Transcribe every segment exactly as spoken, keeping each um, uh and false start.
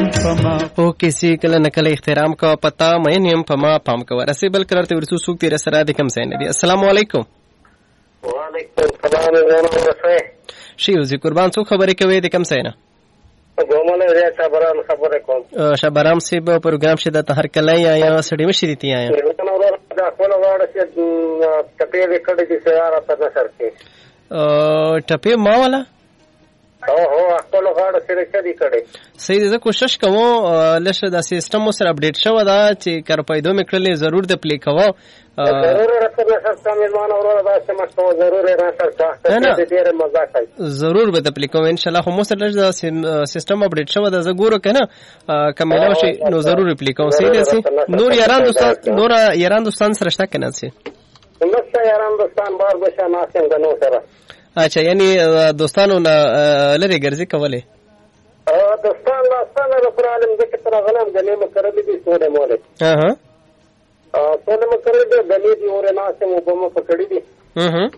پما او کسی کله نکله احترام کا پتا مې نیم پما پام کا ورسې بل کړه ورسو سوق تیر سره د کم سین دی. السلام علیکم. وعلیکم السلام ورحمۃ. شي وزي قربان څو خبرې کوي د کم سین؟ ګومله ریا شبرام خبره کوم. شبرام سی په پروګرام شه د هر کله یا یا سړی مشري تی یا دا خپل واړه چې ټپې وکړې دي سیاره په نشر کې. ا ټپې ما والا او هو خپل واړه سره کړي کړي. صحیح ده. کوشش کوم لشه د سیستم سره اپډیټ شو دا چې کار پیدا میکړلې ضرور د پلی کوو. ضرور راځه سره مېلمان اورو دا چې مشته ضرور راځه ته ډېر مزه کوي. ضرور به د پلی کوم ان شاء الله. خو مو سره د سیستم اپډیټ شو دا زګورو کنه کمنو شي نو ضرور پلی کوم. صحیح ده. نور یاران دوستان نور یاران دوستان سره شته کنه سي نو یاران دوستان بار بشه ناسم د نو سره. اچھا یعنی دوستانو نه لری ګرځي کوله. ا دوستان دوستان له پر عالم دغه تر غلام غنیمه کړل دي سوره موله. ها ها ا سوره مکرل دي غنی دي اور ناسم وبم پکړی دي. ها ها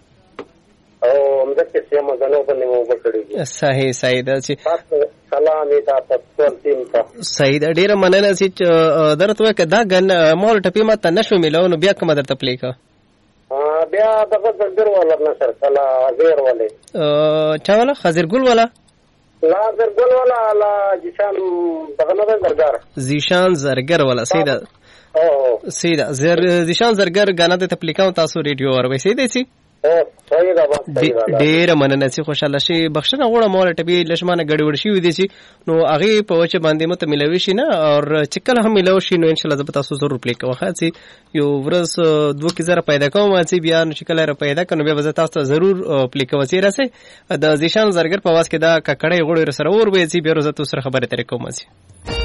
او مدته سیمه غنو باندې مو پکړی دي. صحیح صحیح ده چې سلام ایدا په تیم کا. صحیح ده. ډیره مننه چې درته کدا غن مول ټپی ما ته نشو ملو نو بیا کوم درته پلی کا. بیا دغه زرګر والا نشر کلا غیر والے ا چا والا خزرګل والا لا زرګل والا لا جشان دغه نه زرګر زیشان زرګر والا. سیدا او سیدا زر زیشان زرګر غانا د تپلیکاو تاسو ریډیو اور وې سیدا سي او صحیح ده بس ډیر مننه سي خوشاله شي بخښنه غوړه مول ټبي لشمانه غړي وړ شي ودی سي نو هغه په وچه باندې مت ملوي شي نه او چکل هم ملو شي نو ان شاء الله زه تاسو ضرور پلی کوم. خاص یو ورس دوه کی زره پیدا کوم چې بیا نو چکل را پیدا کنه بیا وزه تاسو ضرور پلی کوم. زیرا سي د زیشان زرګر په واس کې دا ککړې غوړي سره اور وې چې بیا روزه تاسو خبره ترې کوم.